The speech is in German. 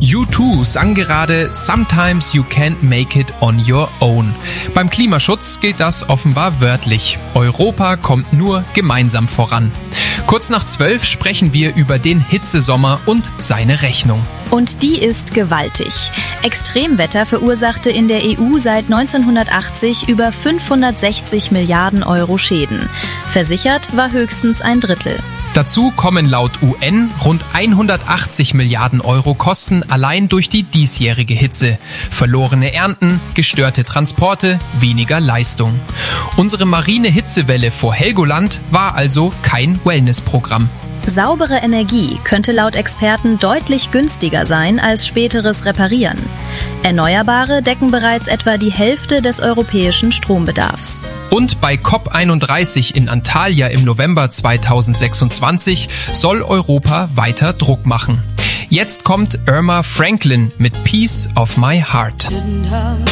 U2 sang gerade Sometimes you can't make it on your own. Beim Klimaschutz gilt das offenbar wörtlich. Europa kommt nur gemeinsam voran. Kurz nach 12 sprechen wir über den Hitzesommer und seine Rechnung. Und die ist gewaltig. Extremwetter verursachte in der EU seit 1980 über 560 Milliarden Euro Schäden. Versichert war höchstens ein Drittel. Dazu kommen laut UN rund 180 Milliarden Euro Kosten allein durch die diesjährige Hitze. Verlorene Ernten, gestörte Transporte, weniger Leistung. Unsere marine Hitzewelle vor Helgoland war also kein Wellnessprogramm. Saubere Energie könnte laut Experten deutlich günstiger sein als späteres Reparieren. Erneuerbare decken bereits etwa die Hälfte des europäischen Strombedarfs. Und bei COP31 in Antalya im November 2026 soll Europa weiter Druck machen. Jetzt kommt Irma Franklin mit Piece of My Heart.